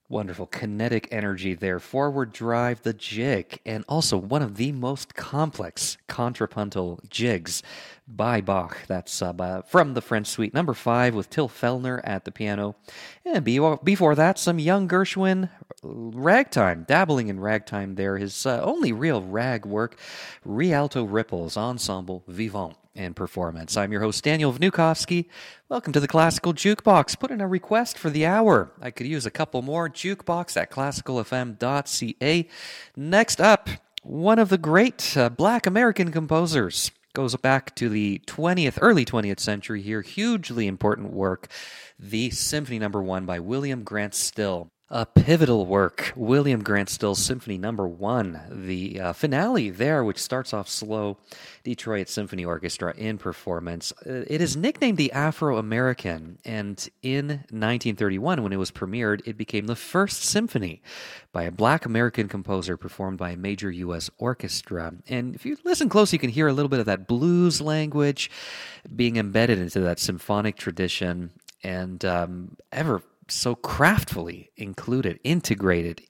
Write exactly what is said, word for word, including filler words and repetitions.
Wonderful kinetic energy there. Forward drive, the jig, and also one of the most complex contrapuntal jigs by Bach. That's uh, by, from the French Suite number five with Till Fellner at the piano. And be, before that, some young Gershwin ragtime, dabbling in ragtime there. His uh, only real rag work, Rialto Ripples Ensemble Vivant and performance. I'm your host, Daniel Vnukovsky. Welcome to the Classical Jukebox. Put in a request for the hour. I could use a couple more. Jukebox at classical f m dot c a. Next up, one of the great uh, black American composers. Goes back to the twentieth, early twentieth century here. Hugely important work. The Symphony Number One by William Grant Still. A pivotal work, William Grant Still's Symphony Number One, the uh, finale there, which starts off slow, Detroit Symphony Orchestra in performance. Uh, it is nicknamed the Afro-American, and in nineteen thirty-one, when it was premiered, it became the first symphony by a black American composer performed by a major U S orchestra. And if you listen close, you can hear a little bit of that blues language being embedded into that symphonic tradition, and um, ever so craftfully included, integrated